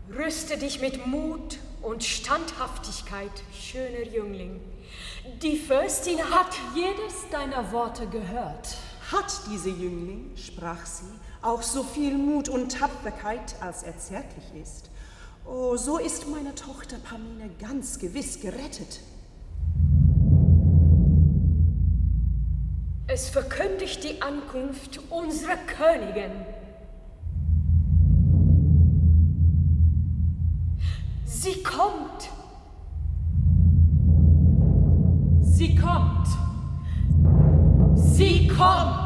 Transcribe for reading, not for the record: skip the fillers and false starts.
Rüste dich mit Mut und Standhaftigkeit, schöner Jüngling. Die Fürstin hat jedes deiner Worte gehört. Hat diese Jüngling, sprach sie, auch so viel Mut und Tapferkeit, als er zärtlich ist? Oh, so ist meine Tochter Pamine ganz gewiss gerettet. Es verkündigt die Ankunft unserer Königin. Sie kommt. Sie kommt. Sie kommt.